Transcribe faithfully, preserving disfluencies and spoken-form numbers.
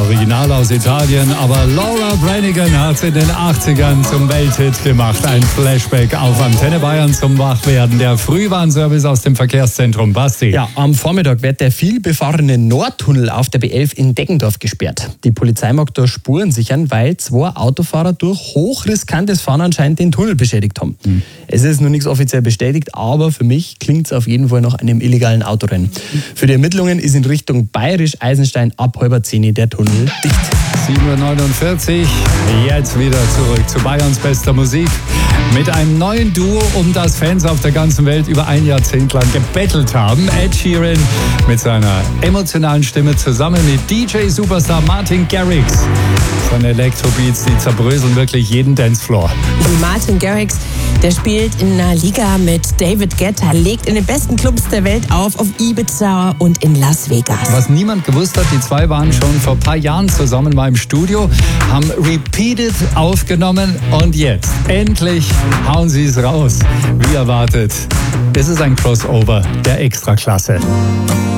Original aus Italien, aber Laura Branigan hat es in den achtzigern zum Welthit gemacht. Ein Flashback auf Antenne Bayern zum Wachwerden. Der Frühwarnservice aus dem Verkehrszentrum. Basti. Ja, am Vormittag wird der vielbefahrene Nordtunnel auf der B elf in Deggendorf gesperrt. Die Polizei mag da Spuren sichern, weil zwei Autofahrer durch hochriskantes Fahren anscheinend den Tunnel beschädigt haben. Mhm. Es ist noch nichts offiziell bestätigt, aber für mich klingt es auf jeden Fall nach einem illegalen Autorennen. Für die Ermittlungen ist in Richtung Bayerisch-Eisenstein ab halber zehn der Tunnel dicht. sieben Uhr neunundvierzig, jetzt wieder zurück zu Bayerns bester Musik. Mit einem neuen Duo, um das Fans auf der ganzen Welt über ein Jahrzehnt lang gebettelt haben. Ed Sheeran mit seiner emotionalen Stimme zusammen mit D J-Superstar Martin Garrix. Seine Elektrobeats, die zerbröseln wirklich jeden Dancefloor. Und Martin Garrix, der spielt in einer Liga mit David Guetta, legt in den besten Clubs der Welt auf, auf Ibiza und in Las Vegas. Was niemand gewusst hat, die zwei waren schon vor ein paar Jahren zusammen mal im Studio, haben Repeated aufgenommen und jetzt, endlich hauen sie es raus. Wie erwartet, es ist ein Crossover der Extraklasse.